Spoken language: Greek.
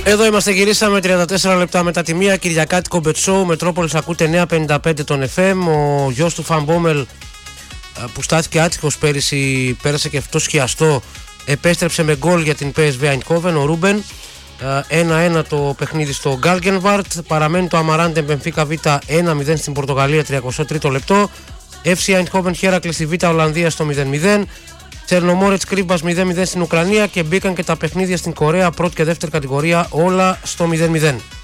Εδώ είμαστε, γυρίσαμε 34 λεπτά μετά τη μία. Κυριακάτικο μπετσόου, Μετρόπολης ακούτε 9.55 τον FM. Ο γιος του Φαν Μπόμελ που στάθηκε άτυχος πέρυσι, πέρασε και αυτό σκιαστό, επέστρεψε με γκολ για την PSV Eindhoven, ο Ρούμπεν. 1-1 το παιχνίδι στο Γκάλγκενβαρτ. Παραμένει το Αμαράντε Μπενφίκα Β 1-0 στην Πορτογαλία, 33ο λεπτό. FC Eindhoven Heracles στη Β Ολλανδία στο 0-0. Τσερνομόρετς Κρύβας 0-0 στην Ουκρανία και μπήκαν και τα παιχνίδια στην Κορέα, πρώτη και δεύτερη κατηγορία, όλα στο 0-0.